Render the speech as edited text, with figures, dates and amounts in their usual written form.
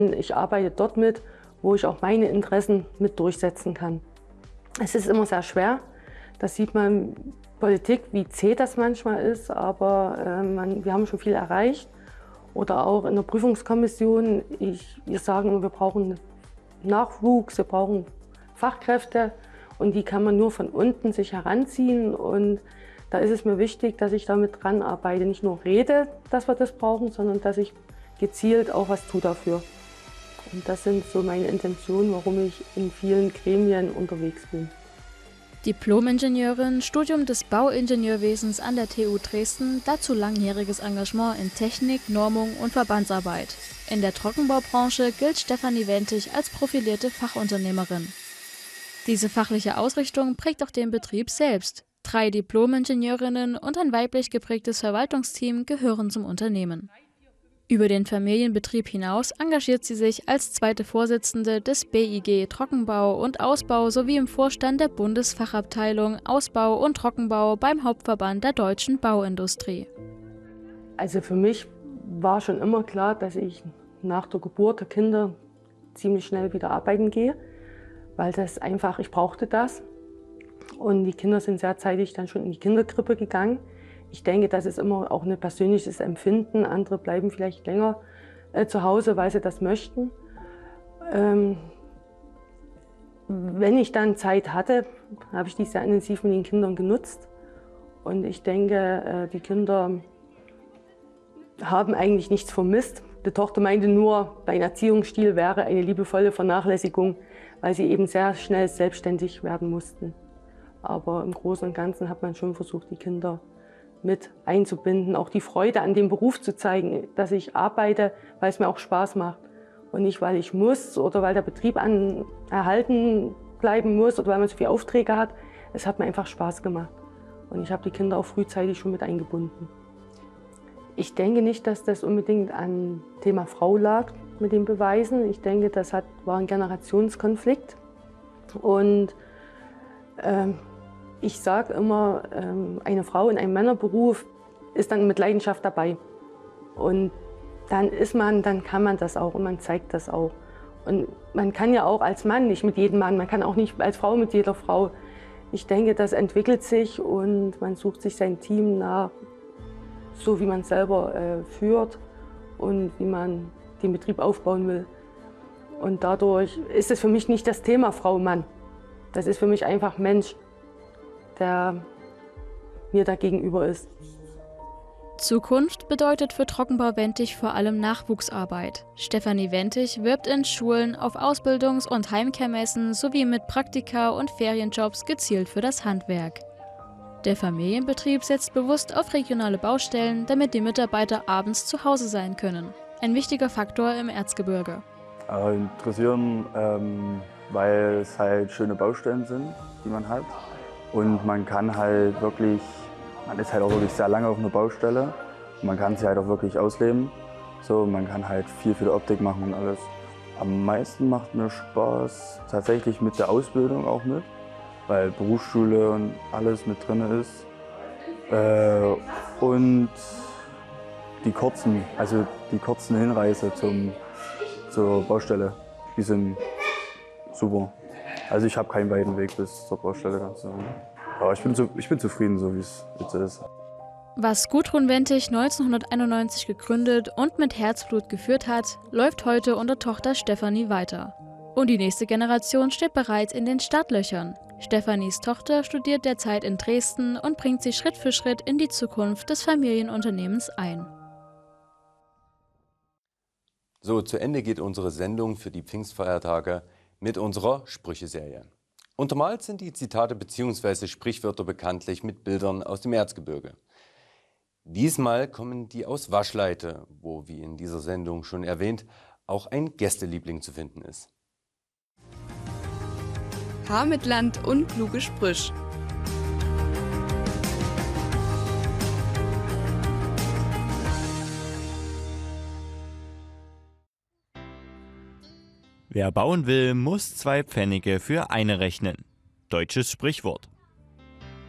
Ich arbeite dort mit, wo ich auch meine Interessen mit durchsetzen kann. Es ist immer sehr schwer, das sieht man Politik, wie zäh das manchmal ist, aber wir haben schon viel erreicht. Oder auch in der Prüfungskommission, wir sagen immer, wir brauchen Nachwuchs, wir brauchen Fachkräfte und die kann man nur von unten sich heranziehen. Und da ist es mir wichtig, dass ich damit dran arbeite, nicht nur rede, dass wir das brauchen, sondern dass ich gezielt auch was tue dafür. Und das sind so meine Intentionen, warum ich in vielen Gremien unterwegs bin. Diplom-Ingenieurin, Studium des Bauingenieurwesens an der TU Dresden, dazu langjähriges Engagement in Technik, Normung und Verbandsarbeit. In der Trockenbaubranche gilt Stefanie Wentig als profilierte Fachunternehmerin. Diese fachliche Ausrichtung prägt auch den Betrieb selbst. 3 Diplom-Ingenieurinnen und ein weiblich geprägtes Verwaltungsteam gehören zum Unternehmen. Über den Familienbetrieb hinaus engagiert sie sich als zweite Vorsitzende des BIG Trockenbau und Ausbau sowie im Vorstand der Bundesfachabteilung Ausbau und Trockenbau beim Hauptverband der deutschen Bauindustrie. Also für mich war schon immer klar, dass ich nach der Geburt der Kinder ziemlich schnell wieder arbeiten gehe, weil ich brauchte das. Und die Kinder sind sehr zeitig dann schon in die Kinderkrippe gegangen. Ich denke, das ist immer auch ein persönliches Empfinden. Andere bleiben vielleicht länger zu Hause, weil sie das möchten. Wenn ich dann Zeit hatte, habe ich die sehr intensiv mit den Kindern genutzt. Und ich denke, die Kinder haben eigentlich nichts vermisst. Die Tochter meinte nur, mein Erziehungsstil wäre eine liebevolle Vernachlässigung, weil sie eben sehr schnell selbstständig werden mussten. Aber im Großen und Ganzen hat man schon versucht, die Kinder mit einzubinden, auch die Freude an dem Beruf zu zeigen, dass ich arbeite, weil es mir auch Spaß macht und nicht, weil ich muss oder weil der Betrieb erhalten bleiben muss oder weil man so viele Aufträge hat. Es hat mir einfach Spaß gemacht und ich habe die Kinder auch frühzeitig schon mit eingebunden. Ich denke nicht, dass das unbedingt an Thema Frau lag mit den Beweisen. Ich denke, das war ein Generationskonflikt und ich sage immer, eine Frau in einem Männerberuf ist dann mit Leidenschaft dabei. Und dann kann man das auch und man zeigt das auch. Und man kann ja auch als Mann nicht mit jedem Mann, man kann auch nicht als Frau mit jeder Frau. Ich denke, das entwickelt sich und man sucht sich sein Team nach, so wie man es selber führt und wie man den Betrieb aufbauen will. Und dadurch ist es für mich nicht das Thema Frau-Mann. Das ist für mich einfach Mensch, der mir da gegenüber ist. Zukunft bedeutet für Trockenbau Wentig vor allem Nachwuchsarbeit. Stefanie Wentig wirbt in Schulen, auf Ausbildungs- und Heimkehrmessen sowie mit Praktika und Ferienjobs gezielt für das Handwerk. Der Familienbetrieb setzt bewusst auf regionale Baustellen, damit die Mitarbeiter abends zu Hause sein können. Ein wichtiger Faktor im Erzgebirge. Interessieren, weil es halt schöne Baustellen sind, die man hat. Und man kann halt wirklich, man ist halt auch wirklich sehr lange auf einer Baustelle. Und man kann sie halt auch wirklich ausleben. So, man kann halt viel für die Optik machen und alles. Am meisten macht mir Spaß tatsächlich mit der Ausbildung auch mit, weil Berufsschule und alles mit drin ist. Und die kurzen Hinreise zur Baustelle, die sind super. Also ich habe keinen weiten Weg bis zur Baustelle. Aber ich bin zufrieden, so wie es jetzt ist. Was Gudrun Wentig 1991 gegründet und mit Herzblut geführt hat, läuft heute unter Tochter Stefanie weiter. Und die nächste Generation steht bereits in den Startlöchern. Stefanies Tochter studiert derzeit in Dresden und bringt sie Schritt für Schritt in die Zukunft des Familienunternehmens ein. So, zu Ende geht unsere Sendung für die Pfingstfeiertage mit unserer Sprücheserie. Untermalt sind die Zitate bzw. Sprichwörter bekanntlich mit Bildern aus dem Erzgebirge. Diesmal kommen die aus Waschleite, wo, wie in dieser Sendung schon erwähnt, auch ein Gästeliebling zu finden ist. Haar mit Land und kluge Sprüche. Wer bauen will, muss 2 Pfennige für eine rechnen. Deutsches Sprichwort.